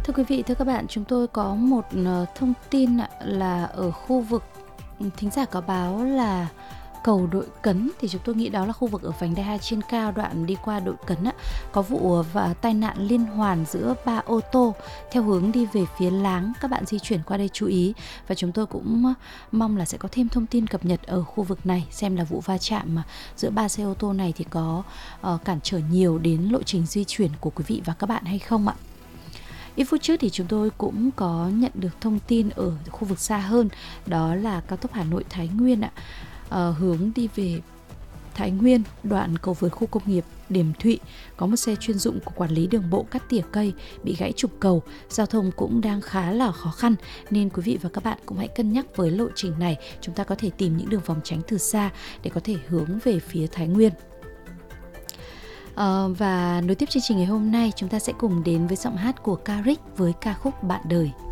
Thưa quý vị, thưa các bạn, chúng tôi có một thông tin là ở khu vực thính giả có báo là cầu Đội Cấn, thì chúng tôi nghĩ đó là khu vực ở vành đai 2 trên cao đoạn đi qua Đội Cấn có vụ và tai nạn liên hoàn giữa 3 ô tô theo hướng đi về phía Láng. Các bạn di chuyển qua đây chú ý, và chúng tôi cũng mong là sẽ có thêm thông tin cập nhật ở khu vực này, xem là vụ va chạm mà giữa 3 xe ô tô này thì có cản trở nhiều đến lộ trình di chuyển của quý vị và các bạn hay không ạ. Ít phút trước thì chúng tôi cũng có nhận được thông tin ở khu vực xa hơn, đó là cao tốc Hà Nội Thái Nguyên hướng đi về Thái Nguyên, đoạn cầu vượt khu công nghiệp Điểm Thụy, có một xe chuyên dụng của quản lý đường bộ cắt tỉa cây bị gãy trục cầu. Giao thông cũng đang khá là khó khăn, nên quý vị và các bạn cũng hãy cân nhắc với lộ trình này. Chúng ta có thể tìm những đường vòng tránh từ xa để có thể hướng về phía Thái Nguyên. Và nối tiếp chương trình ngày hôm nay, chúng ta sẽ cùng đến với giọng hát của Caric với ca khúc Bạn Đời.